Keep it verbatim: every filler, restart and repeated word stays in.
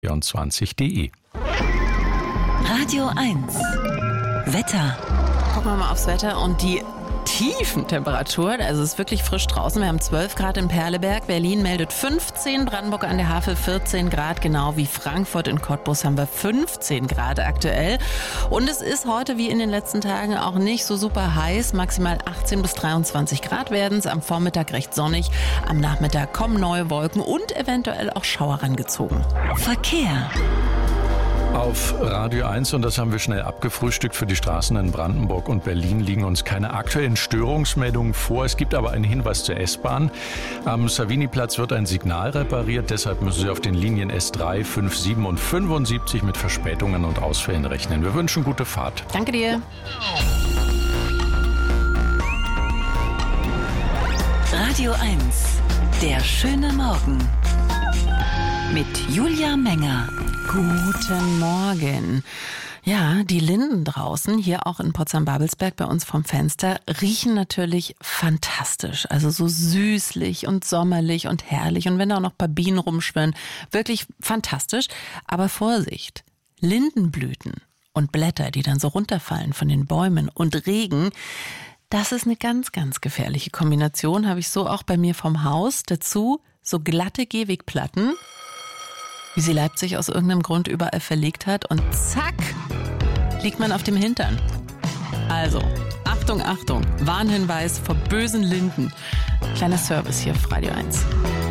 vierundzwanzig punkt de. Radio eins. Wetter. Gucken wir mal aufs Wetter und die tiefen Temperaturen. Also es ist wirklich frisch draußen. Wir haben zwölf Grad in Perleberg. Berlin meldet fünfzehn. Brandenburg an der Havel vierzehn Grad. Genau wie Frankfurt. In Cottbus haben wir fünfzehn Grad aktuell. Und es ist heute wie in den letzten Tagen auch nicht so super heiß. Maximal achtzehn bis dreiundzwanzig Grad werden es. Am Vormittag recht sonnig. Am Nachmittag kommen neue Wolken und eventuell auch Schauer rangezogen. Verkehr. Auf Radio eins, und das haben wir schnell abgefrühstückt, für die Straßen in Brandenburg und Berlin liegen uns keine aktuellen Störungsmeldungen vor. Es gibt aber einen Hinweis zur S-Bahn. Am Savini-Platz wird ein Signal repariert, deshalb müssen Sie auf den Linien S drei, fünf, sieben und fünfundsiebzig mit Verspätungen und Ausfällen rechnen. Wir wünschen gute Fahrt. Danke dir. Radio eins. Der schöne Morgen. Mit Julia Menger. Guten Morgen. Ja, die Linden draußen, hier auch in Potsdam-Babelsberg bei uns vom Fenster, riechen natürlich fantastisch. Also so süßlich und sommerlich und herrlich. Und wenn da auch noch ein paar Bienen rumschwirren, wirklich fantastisch. Aber Vorsicht, Lindenblüten und Blätter, die dann so runterfallen von den Bäumen und Regen, das ist eine ganz, ganz gefährliche Kombination. Habe ich so auch bei mir vom Haus. Dazu so glatte Gehwegplatten, wie sie Leipzig aus irgendeinem Grund überall verlegt hat. Und zack, liegt man auf dem Hintern. Also, Achtung, Achtung, Warnhinweis vor bösen Linden. Kleiner Service hier auf Radio eins.